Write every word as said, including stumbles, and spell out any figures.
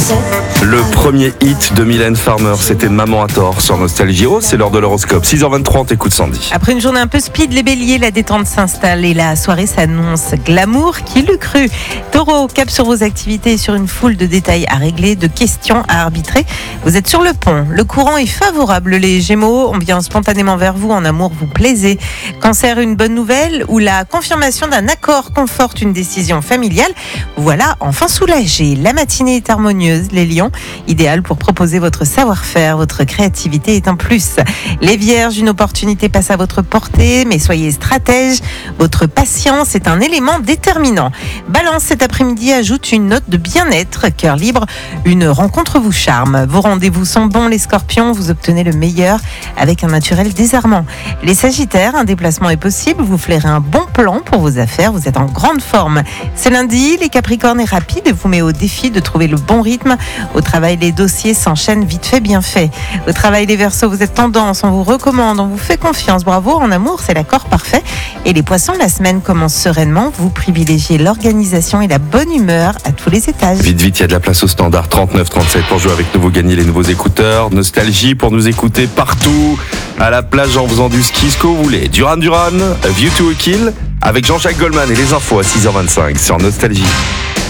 Le premier hit de Mylène Farmer, c'était Maman à tort sur Nostalgie. Oh, c'est l'heure de l'horoscope. six heures vingt-trois, écoute Sandy. Après une journée un peu speed, les béliers, la détente s'installe et la soirée s'annonce glamour. Qui l'eût cru? Taureau, cap sur vos activités et sur une foule de détails à régler, de questions à arbitrer. Vous êtes sur le pont. Le courant est favorable. Les gémeaux, on vient spontanément vers vous. En amour, vous plaisez. Cancer, une bonne nouvelle ou la confirmation d'un accord conforte une décision familiale. Voilà, enfin soulagé. La matinée est harmonieuse, les lions. Idéal pour proposer votre savoir-faire, votre créativité est un plus. Les vierges, une opportunité passe à votre portée, mais soyez stratège. Votre patience est un élément déterminant. Balance, cet après-midi ajoute une note de bien-être. Cœur libre, une rencontre vous charme. Vos rendez-vous sont bons, les scorpions, vous obtenez le meilleur avec un naturel désarmant. Les sagittaires, un déplacement est possible, vous flairez un bon plan pour vos affaires, vous êtes en grande forme. C'est lundi, les capricornes est rapide et vous met au défi de trouver le bon rythme. Au travail, les dossiers s'enchaînent vite fait, bien fait. Au travail, les Verseaux, vous êtes tendance, on vous recommande, on vous fait confiance. Bravo, en amour, c'est l'accord parfait. Et les Poissons, la semaine commence sereinement. Vous privilégiez l'organisation et la bonne humeur à tous les étages. Vite, vite, il y a de la place au standard trente-neuf trente-sept pour jouer avec nous. Vous gagnez les nouveaux écouteurs. Nostalgie pour nous écouter partout. À la plage en faisant du ski, ce que vous voulez. Duran Duran, A View to a Kill avec Jean-Jacques Goldman et les infos à six heures vingt-cinq sur Nostalgie.